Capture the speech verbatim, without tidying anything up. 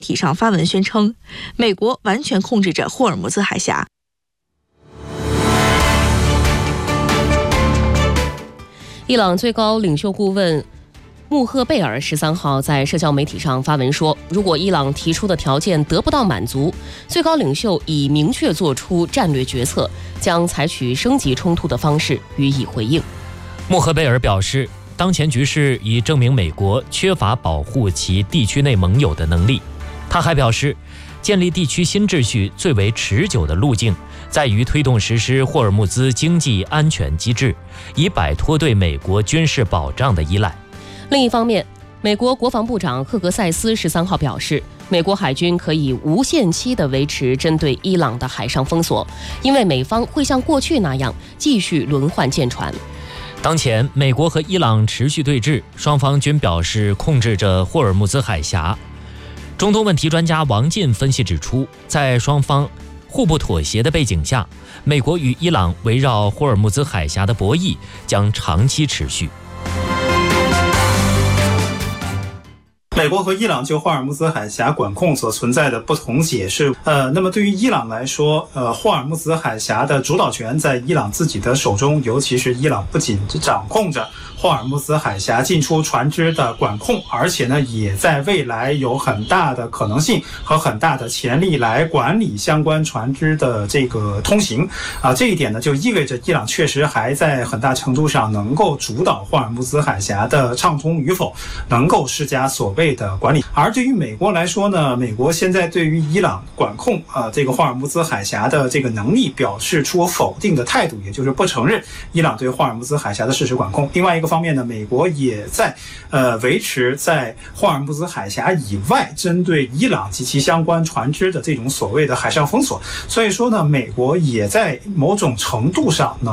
体上发文宣称，美国完全控制着霍尔木兹海峡。 伊朗最高领袖顾问穆赫贝尔十三号在社交媒体上发文说，如果伊朗提出的条件得不到满足，最高领袖已明确做出战略决策，将采取升级冲突的方式予以回应。 穆赫贝尔表示，当前局势已证明美国缺乏保护其地区内盟友的能力。他还表示，建立地区新秩序最为持久的路径在于推动实施霍尔木兹经济安全机制，以摆脱对美国军事保障的依赖。 另一方面，美国国防部长赫格塞斯十三号表示，美国海军可以无限期地维持针对伊朗的海上封锁，因为美方会像过去那样继续轮换舰船。 当前，美国和伊朗持续对峙，双方均表示控制着霍尔木兹海峡。中东问题专家王进分析指出，在双方互不妥协的背景下，美国与伊朗围绕霍尔木兹海峡的博弈将长期持续。 美国和伊朗就霍尔木兹海峡管控所存在的不同解释，呃，那么对于伊朗来说，呃，霍尔木兹海峡的主导权在伊朗自己的手中，尤其是伊朗不仅掌控着霍尔木兹海峡进出船只的管控，而且呢，也在未来有很大的可能性和很大的潜力来管理相关船只的这个通行啊。这一点呢，就意味着伊朗确实还在很大程度上能够主导霍尔木兹海峡的畅通与否，能够施加所谓的管理。而对于美国来说呢，美国现在对于伊朗管控啊这个霍尔木兹海峡的这个能力表示出否定的态度，也就是不承认伊朗对霍尔木兹海峡的事实管控。另外一个方面呢，美国也在呃维持在霍尔木兹海峡以外针对伊朗及其相关船只的这种所谓的海上封锁。所以说呢，美国也在某种程度上能